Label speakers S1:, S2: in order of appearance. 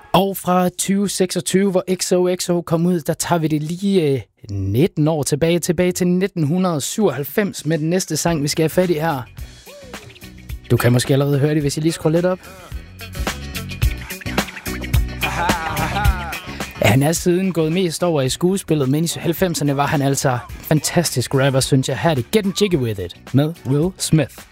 S1: Og fra 2026, hvor XOXO kom ud, der tager vi det lige 19 år tilbage til 1997 med den næste sang, vi skal have fat i her. Du kan måske allerede høre det, hvis jeg lige skruer lidt op. Ja, han er siden gået mest over i skuespillet, men i 90'erne var han altså fantastisk rapper, synes jeg. Her er det Getting Jiggy With It med Will Smith.